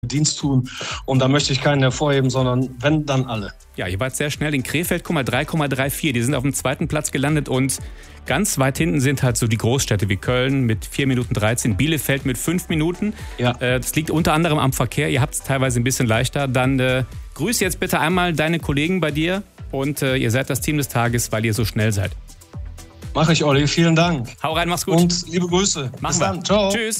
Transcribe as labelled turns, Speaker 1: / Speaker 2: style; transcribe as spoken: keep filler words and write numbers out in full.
Speaker 1: Dienst tun. Und da möchte ich keinen hervorheben, sondern wenn, dann alle.
Speaker 2: Ja, ihr wart sehr schnell in Krefeld, guck mal, drei Komma vierunddreißig. Die sind auf dem zweiten Platz gelandet und ganz weit hinten sind halt so die Großstädte wie Köln mit vier Minuten dreizehn, Bielefeld mit fünf Minuten.
Speaker 1: Ja.
Speaker 2: Äh, das liegt unter anderem am Verkehr. Ihr habt es teilweise ein bisschen leichter. Dann äh, grüße jetzt bitte einmal deine Kollegen bei dir und äh, ihr seid das Team des Tages, weil ihr so schnell seid.
Speaker 1: Mache ich, Olli. Vielen Dank.
Speaker 2: Hau rein, mach's gut.
Speaker 1: Und liebe Grüße.
Speaker 2: Machen
Speaker 1: Bis
Speaker 2: wir.
Speaker 1: dann. Ciao.
Speaker 2: Tschüss.